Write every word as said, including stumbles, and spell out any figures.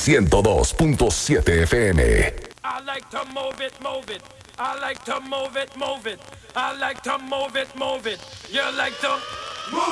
ciento dos punto siete F M. I like to move it, move it. I like to move it, move it. I like to move it, move it. You like to move